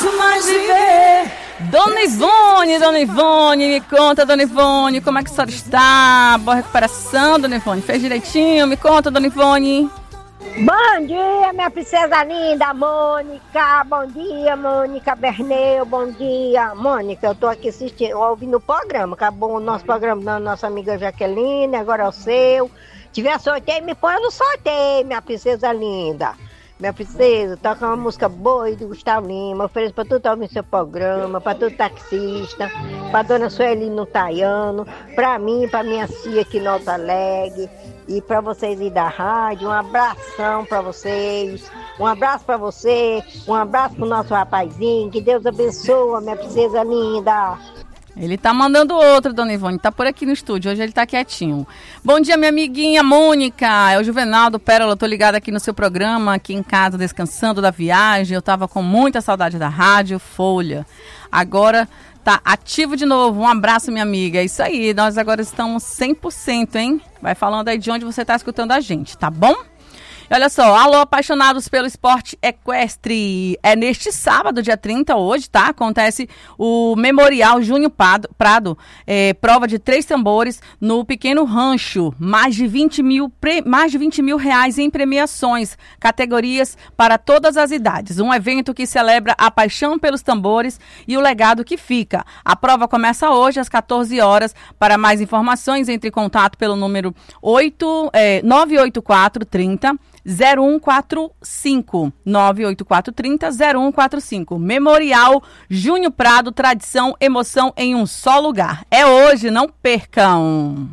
posso mais viver. Dona Ivone, me conta, Dona Ivone, como é que a senhora está? Boa recuperação, Dona Ivone, fez direitinho? Me conta, Dona Ivone. Bom dia, minha princesa linda, Mônica. Bom dia, Mônica Berneu. Bom dia, Mônica. Eu tô aqui assistindo, ouvindo o programa. Acabou o nosso programa da nossa amiga Jaqueline, agora é o seu. Se tiver sorteio, me põe no sorteio, minha princesa linda. Minha princesa, toca uma música boa aí do Gustavo Lima. Ofereço pra tu estar ouvindo seu programa, pra todo taxista, pra dona Sueli no Taiano, pra mim, pra minha tia aqui no Alto Alegre. E para vocês aí da rádio, um abração para vocês, um abraço para você, um abraço pro nosso rapazinho, que Deus abençoe, minha princesa linda. Ele tá mandando outro, Dona Ivone, tá por aqui no estúdio, hoje ele tá quietinho. Bom dia, minha amiguinha Mônica, é o Juvenal do Pérola, eu tô ligada aqui no seu programa, aqui em casa, descansando da viagem, eu tava com muita saudade da rádio Folha, agora tá ativo de novo, um abraço, minha amiga, é isso aí, nós agora estamos 100%, hein? Vai falando aí de onde você tá escutando a gente, tá bom? E olha só, alô, apaixonados pelo esporte equestre, é neste sábado, dia 30, hoje, tá? Acontece o Memorial Júnior Prado, prova de 3 tambores no Pequeno Rancho, mais de 20 mil reais em premiações, categorias para todas as idades. Um evento que celebra a paixão pelos tambores e o legado que fica. A prova começa hoje às 14 horas. Para mais informações, entre em contato pelo número 984 30 0145 98430 0145. Memorial Júnior Prado, tradição, emoção em um só lugar. É hoje, não percam.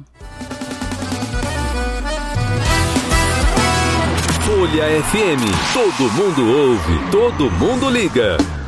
Folha FM, todo mundo ouve, todo mundo liga.